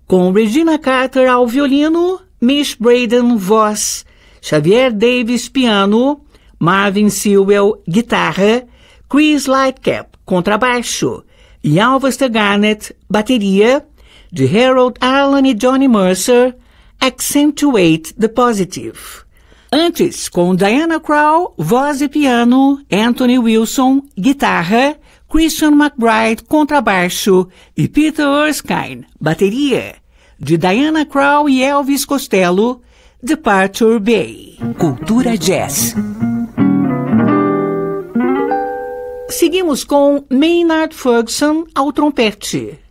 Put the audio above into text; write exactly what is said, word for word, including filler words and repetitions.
com Regina Carter ao violino, Mish Braden, voz, Xavier Davis, piano, Marvin Sewell, guitarra, Chris Lightcap, contrabaixo, e Alvester Garnett, bateria, de Harold Arlen e Johnny Mercer, Accentuate the Positive. Antes, com Diana Krall, voz e piano, Anthony Wilson, guitarra, Christian McBride, contrabaixo, e Peter Erskine, bateria, de Diana Krall e Elvis Costello, Departure Bay. Cultura Jazz. Seguimos com Maynard Ferguson ao trompete.